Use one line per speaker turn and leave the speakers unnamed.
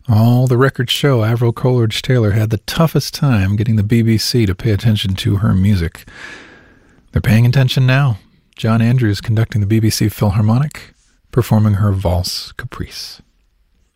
All the records show Avril Coleridge-Taylor had the toughest time getting the BBC to pay attention to her music. They're paying attention now. John Andrews conducting the BBC Philharmonic, performing her Valse Caprice.